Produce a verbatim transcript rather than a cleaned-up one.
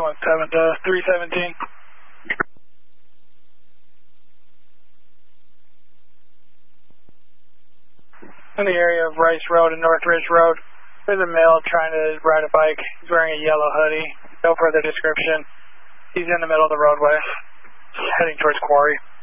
one seven to three seventeen. In the area of Rice Road and North Ridge Road, there's a male trying to ride a bike. He's wearing a yellow hoodie. No further description. He's in the middle of the roadway, heading towards Quarry.